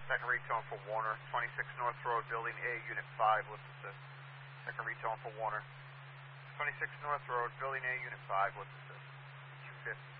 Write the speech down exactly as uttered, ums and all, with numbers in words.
Second retone for Warner, twenty-six North Road, Building A, Unit five, lift assist. Second retone for Warner, twenty-six North Road, Building A, Unit five, lift assist. two fifty.